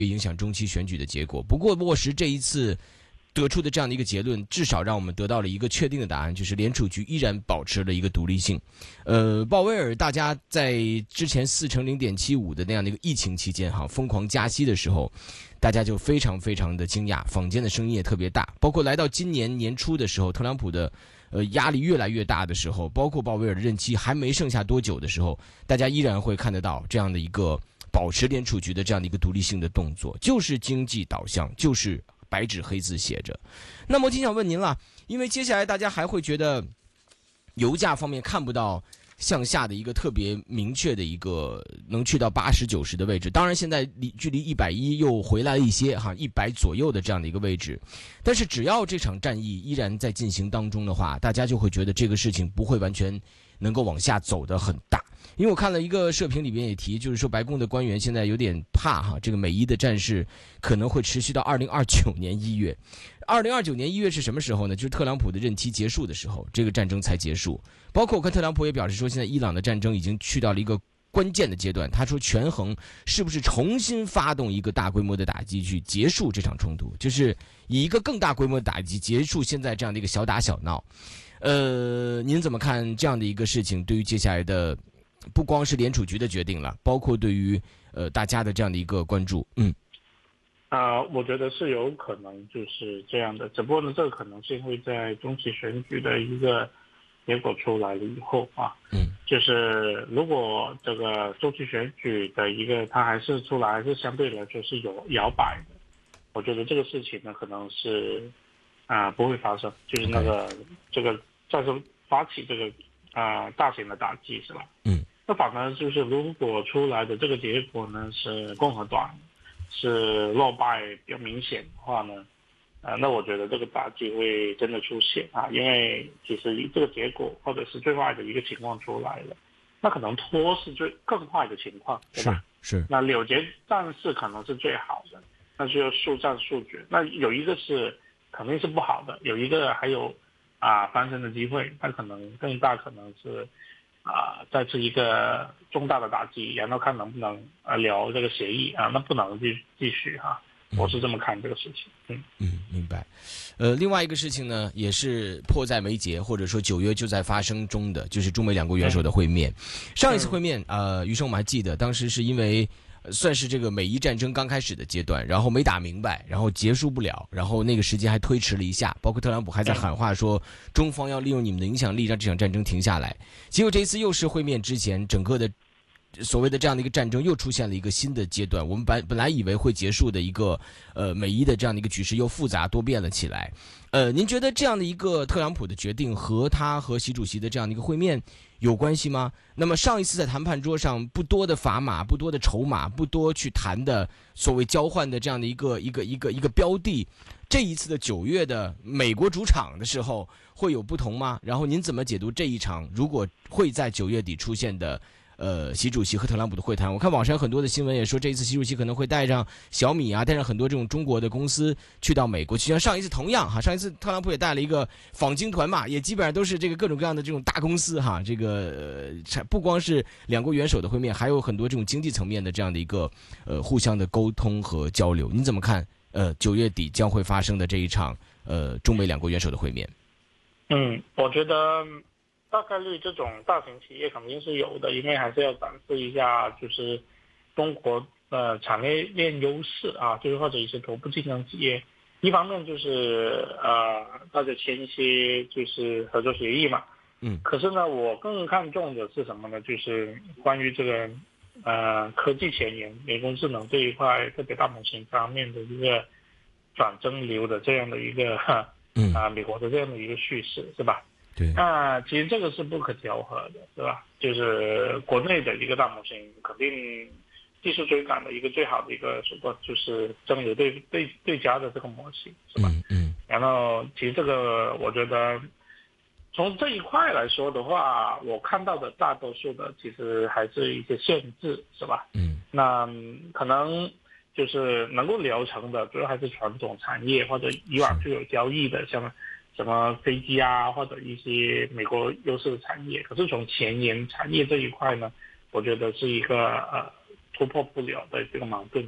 影响中期选举的结果。不过落实这一次得出的这样的一个结论，至少让我们得到了一个确定的答案，就是联储局依然保持了一个独立性。鲍威尔大家在之前4成0.75的那样的一个疫情期间疯狂加息的时候，大家就非常非常的惊讶，坊间的声音也特别大。包括来到今年年初的时候，特朗普的压力越来越大的时候，包括鲍威尔的任期还没剩下多久的时候，大家依然会看得到这样的一个保持联储局的这样的一个独立性的动作，就是经济导向，就是白纸黑字写着。那么我挺想问您了，因为接下来大家还会觉得油价方面看不到向下的一个特别明确的一个能去到80、90的位置，当然现在距离110又回来了一些100左右的这样的一个位置，但是只要这场战役依然在进行当中的话，大家就会觉得这个事情不会完全能够往下走得很大。因为我看了一个社评里边也提，就是说白宫的官员现在有点怕这个美伊的战事可能会持续到2029年1月。2029年1月是什么时候呢？就是特朗普的任期结束的时候，这个战争才结束。包括我看特朗普也表示说，现在伊朗的战争已经去到了一个关键的阶段，他说权衡是不是重新发动一个大规模的打击去结束这场冲突，就是以一个更大规模的打击结束现在这样的一个小打小闹。您怎么看这样的一个事情对于接下来的不光是联储局的决定了，包括对于大家的这样的一个关注？ 我觉得是有可能就是这样的，只不过呢，这个可能性会在中期选举的一个结果出来了以后就是如果这个中期选举的一个它还是出来，还是相对来说是有摇摆的，我觉得这个事情呢可能是不会发生，就是那个这个再次发起这个大型的打击是吧？那反而就是如果出来的这个结果呢是共和党是落败比较明显的话呢，那我觉得这个打击会真的出现因为其实这个结果或者是最坏的一个情况出来了，那可能拖是更坏的情况，对吧？ 是。 那柳结战事可能是最好的，那就速战速决。那有一个是肯定是不好的，有一个还有翻身的机会，它可能更大可能是再次一个重大的打击，然后看能不能聊这个协议那不能继续我是这么看这个事情。 明白。另外一个事情呢，也是迫在眉睫，或者说9月就在发生中的，就是中美两国元首的会面。上一次会面余生我们还记得，当时是因为算是这个美伊战争刚开始的阶段，然后没打明白，然后结束不了，然后那个时间还推迟了一下，包括特朗普还在喊话说中方要利用你们的影响力让这场战争停下来。结果这一次又是会面之前，整个的所谓的这样的一个战争又出现了一个新的阶段，我们本来以为会结束的一个美伊的这样的一个局势又复杂多变了起来。您觉得这样的一个特朗普的决定和他和习主席的这样的一个会面有关系吗？那么上一次在谈判桌上不多的砝码、不多的筹码、不多去谈的所谓交换的这样的一个标的，这一次的9月的美国主场的时候会有不同吗？然后您怎么解读这一场如果会在9月底出现的习主席和特朗普的会谈？我看网上很多的新闻也说，这一次习主席可能会带上小米带上很多这种中国的公司去到美国，就像上一次同样上一次特朗普也带了一个访京团嘛，也基本上都是这个各种各样的这种大公司这个不光是两国元首的会面，还有很多这种经济层面的这样的一个互相的沟通和交流。您怎么看9月底将会发生的这一场中美两国元首的会面？ 我觉得大概率这种大型企业肯定是有的，因为还是要展示一下就是中国产业链优势就是或者一些头部竞争企业，一方面就是大家签一些就是合作协议嘛。可是呢，我更看重的是什么呢？就是关于这个科技前沿、人工智能这一块，特别大模型方面的一个转蒸馏的这样的一个美国的这样的一个叙事，是吧？ 对， 其实这个是不可调和的，对吧？就是国内的一个大模型，肯定技术追赶的一个最好的一个手段就是蒸馏对家的这个模型，是吧？然后其实这个我觉得从这一块来说的话，我看到的大多数的其实还是一些限制，是吧？那可能就是能够疗程的，主要还是传统产业或者以往就有交易的，像什么飞机或者一些美国优势的产业。可是从前沿产业这一块呢，我觉得是一个突破不了的这个矛盾的。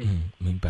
明白。